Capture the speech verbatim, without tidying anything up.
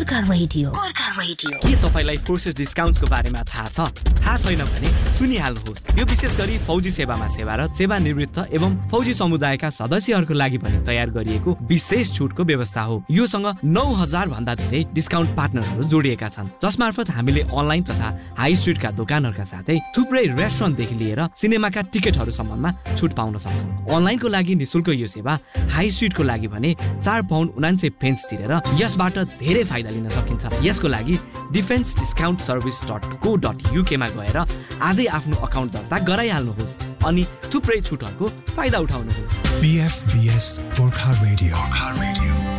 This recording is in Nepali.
गोर्खा रेडियो गोर्खा रेडियो के तपाईलाई फोर्सेस डिस्काउन्ट्सको बारेमा थाहा छ? थाहा छैन भने सुनिहाल्नुहोस्। यो विशेष गरी फौजी सेवामा सेवारत, सेवानिवृत्त एवं फौजी समुदायका सदस्यहरूको लागि पनि तयार गरिएको विशेष छुटको व्यवस्था हो। योसँग नौ हजार भन्दा धेरै डिस्काउन्ट पार्टनरहरू जोडिएका छन्, जसमार्फत हामीले अनलाइन तथा हाई स्ट्रिटका दोकानहरूका साथै थुप्रै रेस्टुरेन्टदेखि लिएर सिनेमाका टिकटहरूसम्ममा छुट पाउन सक्छौँ। अनलाइनको लागि निशुल्क यो सेवा, हाई स्ट्रिटको लागि भने चार पाउन्ड उनान्सय पेन्स तिरेर यसबाट धेरै फाइदा लिन सकिन्छ। यसको लागि डिफेन्स डिस्काउन्ट सर्भिस डट को डट युके मा गएर आजै आफ्नो अकाउन्ट दर्ता गराइहाल्नुहोस् अनि थुप्रै छुटहरूको फाइदा उठाउनुहोस्। B F B S Gorkha radio.